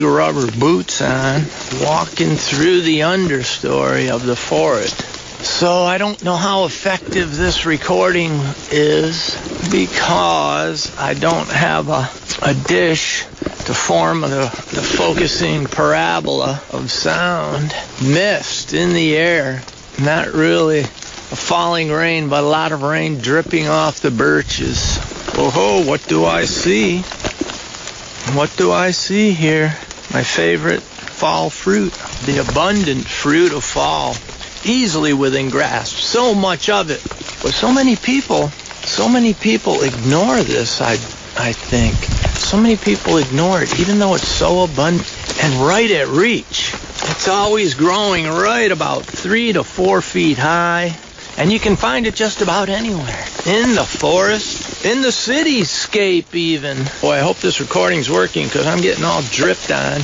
rubber boots on, walking through the understory of the forest. So I don't know how effective this recording is because I don't have a dish to form the focusing parabola of sound. Mist in the air, not really a falling rain, but a lot of rain dripping off the birches. Oh, what do I see? What do I see here? My favorite fall fruit, the abundant fruit of fall. Easily within grasp, so much of it. But so many people ignore this, I think. So many people ignore it, even though it's so abundant and right at reach. It's always growing right about 3 to 4 feet high, and you can find it just about anywhere. In the forest, in the cityscape even. Boy, I hope this recording's working because I'm getting all dripped on.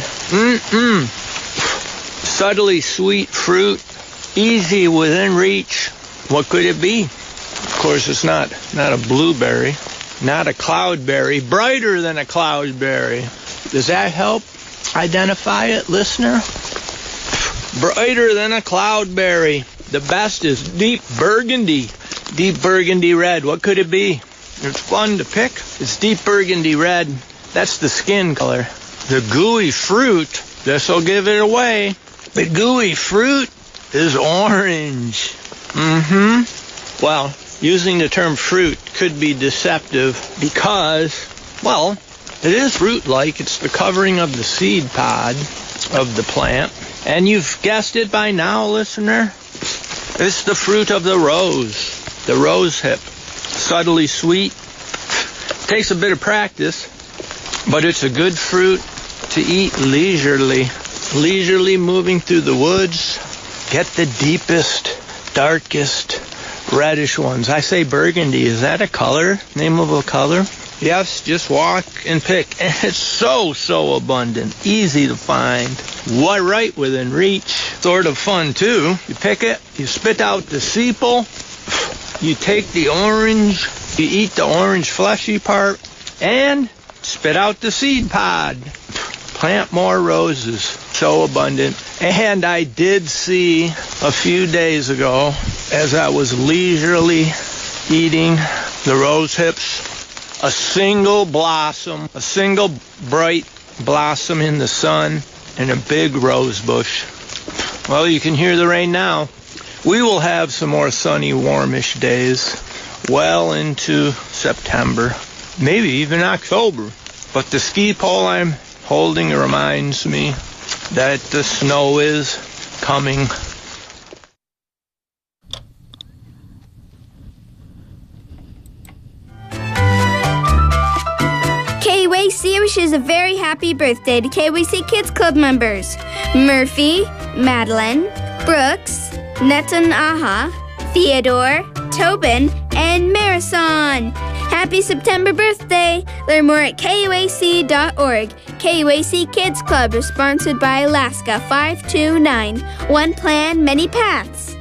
Subtly sweet fruit. Easy within reach. What could it be? Of course, it's not a blueberry, not a cloudberry, brighter than a cloudberry. Does that help identify it, listener? Brighter than a cloudberry. The best is deep burgundy red. What could it be? It's fun to pick. It's deep burgundy red. That's the skin color. The gooey fruit, this'll give it away. The gooey fruit is orange. Well, using the term fruit could be deceptive because, well, it is fruit-like. It's the covering of the seed pod of the plant. And you've guessed it by now, listener. It's the fruit of the rose hip. Subtly sweet. Takes a bit of practice, but it's a good fruit to eat leisurely. Leisurely moving through the woods. Get the deepest, darkest, reddish ones. I say burgundy. Is that a color? Name of a color? Yes, just walk and pick. And it's so abundant. Easy to find. What right within reach. Sort of fun, too. You pick it, you spit out the sepal, you take the orange, you eat the orange fleshy part, and spit out the seed pod. Plant more roses. So abundant. And I did see a few days ago, as I was leisurely eating the rose hips, a single blossom, a single bright blossom in the sun, and a big rose bush. Well, you can hear the rain now. We will have some more sunny, warmish days well into September, maybe even October. But the ski pole I'm holding reminds me that the snow is coming. KYC wishes a very happy birthday to KYC Kids Club members Murphy, Madeline, Brooks, Netan Aha, Theodore, Tobin, and Marisol. Happy September birthday! Learn more at KUAC.org. KUAC Kids Club is sponsored by Alaska 529. One plan, many paths.